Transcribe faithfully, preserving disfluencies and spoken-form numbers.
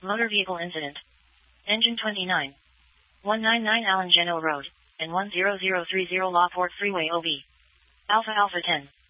Motor vehicle incident. Engine twenty-nine. one ninety-nine Allen Geno Road, and one zero zero three zero La Porte Freeway O B. Alpha Alpha ten.